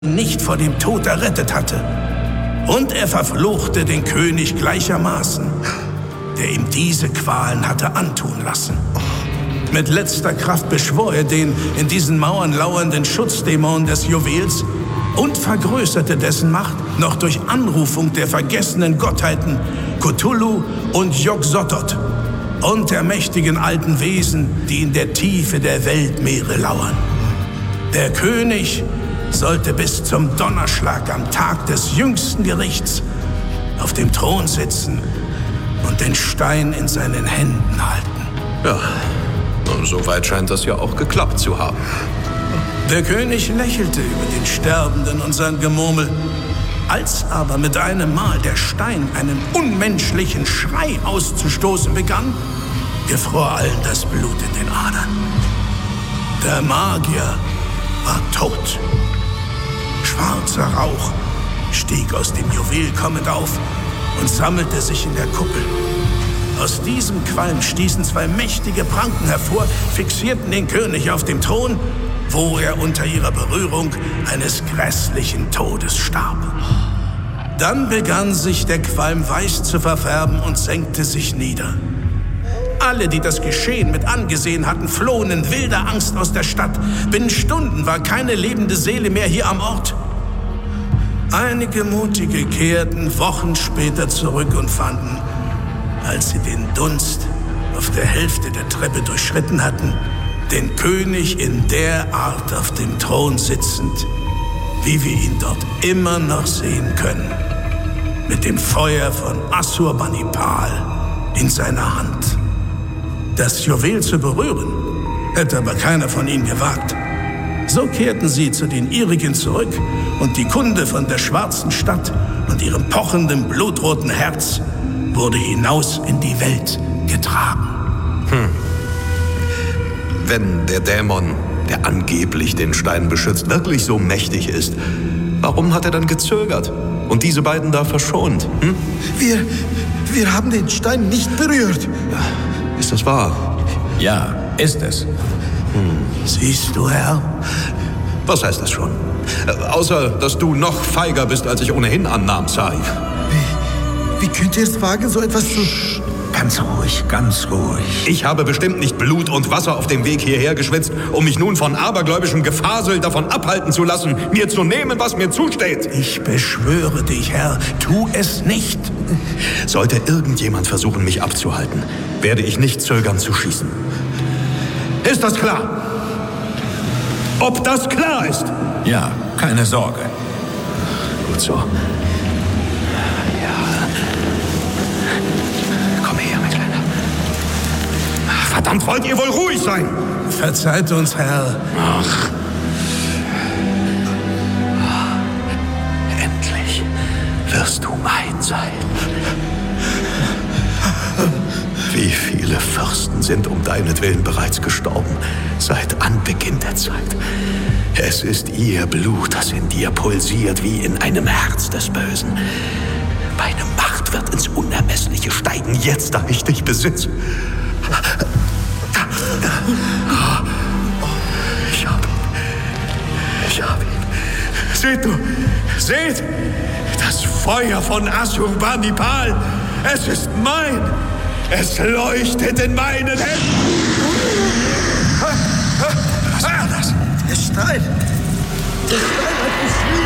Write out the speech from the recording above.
nicht vor dem Tod errettet hatte. Und er verfluchte den König gleichermaßen, der ihm diese Qualen hatte antun lassen. Mit letzter Kraft beschwor er den in diesen Mauern lauernden Schutzdämon des Juwels und vergrößerte dessen Macht noch durch Anrufung der vergessenen Gottheiten Cthulhu und Yog-Sothoth und der mächtigen alten Wesen, die in der Tiefe der Weltmeere lauern. Der König sollte bis zum Donnerschlag am Tag des jüngsten Gerichts auf dem Thron sitzen und den Stein in seinen Händen halten. Ja, und soweit scheint das ja auch geklappt zu haben. Der König lächelte über den Sterbenden und sein Gemurmel. Als aber mit einem Mal der Stein einen unmenschlichen Schrei auszustoßen begann, gefror allen das Blut in den Adern. Der Magier war tot. Schwarzer Rauch stieg aus dem Juwel kommend auf und sammelte sich in der Kuppel. Aus diesem Qualm stießen zwei mächtige Pranken hervor, fixierten den König auf dem Thron, wo er unter ihrer Berührung eines grässlichen Todes starb. Dann begann sich der Qualm weiß zu verfärben und senkte sich nieder. Alle, die das Geschehen mit angesehen hatten, flohen in wilder Angst aus der Stadt. Binnen Stunden war keine lebende Seele mehr hier am Ort. Einige Mutige kehrten Wochen später zurück und fanden, als sie den Dunst auf der Hälfte der Treppe durchschritten hatten, den König in der Art auf dem Thron sitzend, wie wir ihn dort immer noch sehen können, mit dem Feuer von Assurbanipal in seiner Hand. Das Juwel zu berühren, hätte aber keiner von ihnen gewagt. So kehrten sie zu den ihrigen zurück und die Kunde von der schwarzen Stadt und ihrem pochenden, blutroten Herz wurde hinaus in die Welt getragen. Wenn der Dämon, der angeblich den Stein beschützt, wirklich so mächtig ist, warum hat er dann gezögert und diese beiden da verschont? Wir haben den Stein nicht berührt. Ist das wahr? Ja, ist es. Siehst du, Herr? Was heißt das schon? Außer, dass du noch feiger bist, als ich ohnehin annahm, Sahib. Wie könnt ihr es wagen, so etwas zu... Ganz ruhig, ganz ruhig. Ich habe bestimmt nicht Blut und Wasser auf dem Weg hierher geschwitzt, um mich nun von abergläubischem Gefasel davon abhalten zu lassen, mir zu nehmen, was mir zusteht. Ich beschwöre dich, Herr, tu es nicht. Sollte irgendjemand versuchen, mich abzuhalten, werde ich nicht zögern zu schießen. Ist das klar? Ob das klar ist? Ja, keine Sorge. Gut so. Verdammt, wollt ihr wohl ruhig sein? Verzeiht uns, Herr. Ach. Endlich wirst du mein sein. Wie viele Fürsten sind um deinetwillen bereits gestorben, seit Anbeginn der Zeit. Es ist ihr Blut, das in dir pulsiert, wie in einem Herz des Bösen. Meine Macht wird ins Unermessliche steigen, jetzt, da ich dich besitze. Ich hab ihn. Seht du, seht, das Feuer von Assurbanipal. Es ist mein. Es leuchtet in meinen Händen. Was war das? Der Stein. Der Stein hat geschrien.